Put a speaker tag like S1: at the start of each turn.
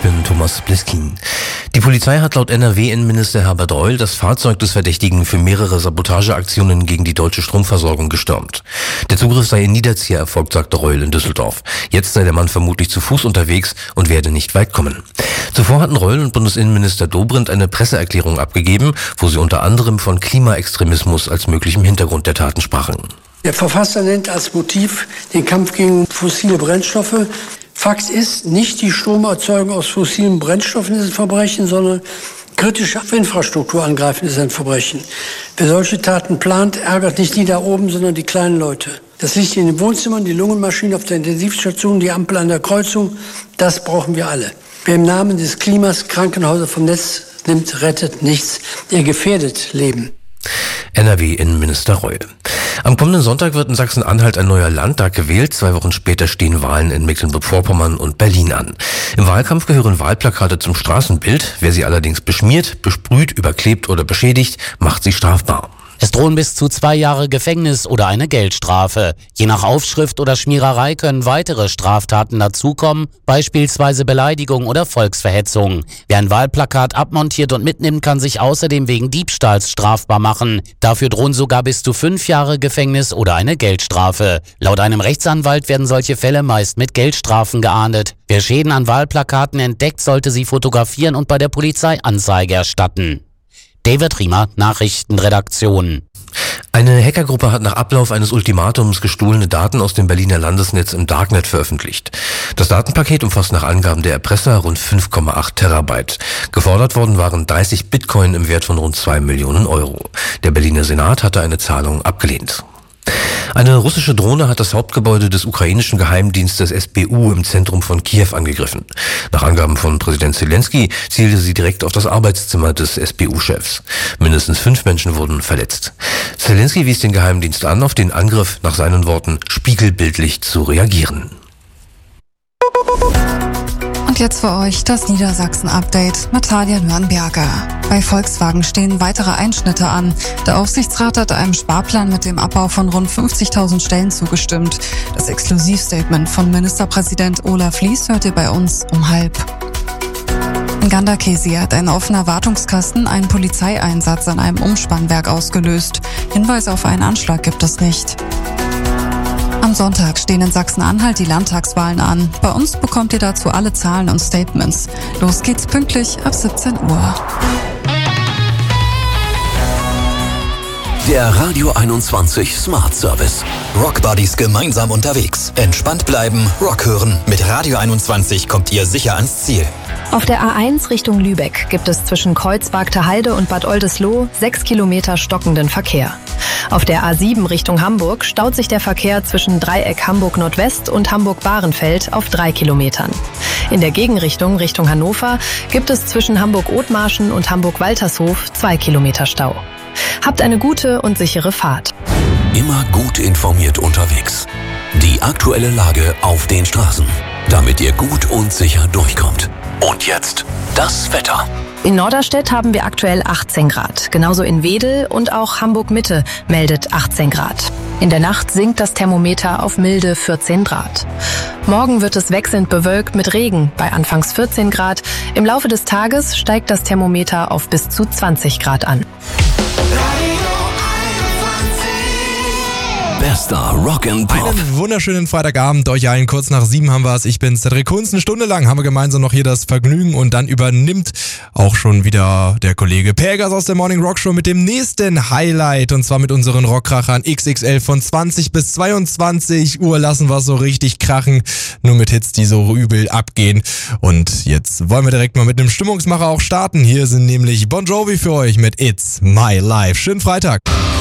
S1: bin Thomas Bliskin. Die Polizei hat laut NRW-Innenminister Herbert Reul das Fahrzeug des Verdächtigen für mehrere Sabotageaktionen gegen die deutsche Stromversorgung gestürmt. Der Zugriff sei in Niederzieher erfolgt, sagte Reul in Düsseldorf. Jetzt sei der Mann vermutlich zu Fuß unterwegs und werde nicht weit kommen. Zuvor hatten Reul und Bundesinnenminister Dobrindt eine Presseerklärung abgegeben, wo sie unter anderem von Klimaextremismus als möglichem Hintergrund der Taten sprachen.
S2: Der Verfasser nennt als Motiv den Kampf gegen fossile Brennstoffe. Fakt ist, nicht die Stromerzeugung aus fossilen Brennstoffen ist ein Verbrechen, sondern kritische Infrastruktur angreifen ist ein Verbrechen. Wer solche Taten plant, ärgert nicht die da oben, sondern die kleinen Leute. Das Licht in den Wohnzimmern, die Lungenmaschine auf der Intensivstation, die Ampel an der Kreuzung, das brauchen wir alle. Wer im Namen des Klimas Krankenhäuser vom Netz nimmt, rettet nichts. Er gefährdet Leben.
S1: NRW-Innenminister Reul. Am kommenden Sonntag wird in Sachsen-Anhalt ein neuer Landtag gewählt. 2 Wochen später stehen Wahlen in Mecklenburg-Vorpommern und Berlin an. Im Wahlkampf gehören Wahlplakate zum Straßenbild. Wer sie allerdings beschmiert, besprüht, überklebt oder beschädigt, macht sie strafbar.
S3: Es drohen bis zu 2 Jahre Gefängnis oder eine Geldstrafe. Je nach Aufschrift oder Schmiererei können weitere Straftaten dazukommen, beispielsweise Beleidigung oder Volksverhetzung. Wer ein Wahlplakat abmontiert und mitnimmt, kann sich außerdem wegen Diebstahls strafbar machen. Dafür drohen sogar bis zu 5 Jahre Gefängnis oder eine Geldstrafe. Laut einem Rechtsanwalt werden solche Fälle meist mit Geldstrafen geahndet. Wer Schäden an Wahlplakaten entdeckt, sollte sie fotografieren und bei der Polizei Anzeige erstatten. David Riemer, Nachrichtenredaktion.
S1: Eine Hackergruppe hat nach Ablauf eines Ultimatums gestohlene Daten aus dem Berliner Landesnetz im Darknet veröffentlicht. Das Datenpaket umfasst nach Angaben der Erpresser rund 5,8 Terabyte. Gefordert worden waren 30 Bitcoin im Wert von rund 2 Millionen Euro. Der Berliner Senat hatte eine Zahlung abgelehnt. Eine russische Drohne hat das Hauptgebäude des ukrainischen Geheimdienstes SBU im Zentrum von Kiew angegriffen. Nach Angaben von Präsident Zelensky zielte sie direkt auf das Arbeitszimmer des SBU-Chefs. Mindestens 5 Menschen wurden verletzt. Zelensky wies den Geheimdienst an, auf den Angriff nach seinen Worten spiegelbildlich zu reagieren.
S4: Und jetzt für euch das Niedersachsen-Update mit Talia Nürnberger. Bei Volkswagen stehen weitere Einschnitte an. Der Aufsichtsrat hat einem Sparplan mit dem Abbau von rund 50.000 Stellen zugestimmt. Das Exklusivstatement von Ministerpräsident Olaf Lies hört ihr bei uns um 12:30. In Ganderkesee hat ein offener Wartungskasten einen Polizeieinsatz an einem Umspannwerk ausgelöst. Hinweise auf einen Anschlag gibt es nicht. Am Sonntag stehen in Sachsen-Anhalt die Landtagswahlen an. Bei uns bekommt ihr dazu alle Zahlen und Statements. Los geht's pünktlich ab 17 Uhr.
S5: Der Radio 21 Smart Service. Rock Buddies gemeinsam unterwegs. Entspannt bleiben, Rock hören. Mit Radio 21 kommt ihr sicher ans Ziel.
S6: Auf der A1 Richtung Lübeck gibt es zwischen Kreuzberg-Heide und Bad Oldesloe 6 Kilometer stockenden Verkehr. Auf der A7 Richtung Hamburg staut sich der Verkehr zwischen Dreieck Hamburg Nordwest und Hamburg-Bahrenfeld auf 3 Kilometern. In der Gegenrichtung Richtung Hannover gibt es zwischen Hamburg-Othmarschen und Hamburg-Waltershof 2 Kilometer Stau. Habt eine gute und sichere Fahrt.
S5: Immer gut informiert unterwegs. Die aktuelle Lage auf den Straßen, damit ihr gut und sicher durchkommt. Und jetzt das Wetter.
S6: In Norderstedt haben wir aktuell 18 Grad. Genauso in Wedel und auch Hamburg-Mitte meldet 18 Grad. In der Nacht sinkt das Thermometer auf milde 14 Grad. Morgen wird es wechselnd bewölkt mit Regen bei anfangs 14 Grad. Im Laufe des Tages steigt das Thermometer auf bis zu 20 Grad an.
S5: Bester Rock and Pop.
S7: Einen wunderschönen Freitagabend euch allen. Kurz nach 7 haben wir es. Ich bin Cedric Kunz. Eine Stunde lang haben wir gemeinsam noch hier das Vergnügen und dann übernimmt auch schon wieder der Kollege Pelgas aus der Morning Rock Show mit dem nächsten Highlight und zwar mit unseren Rockkrachern XXL von 20 bis 22 Uhr lassen wir es so richtig krachen. Nur mit Hits, die so übel abgehen. Und jetzt wollen wir direkt mal mit einem Stimmungsmacher auch starten. Hier sind nämlich Bon Jovi für euch mit It's My Life. Schönen Freitag.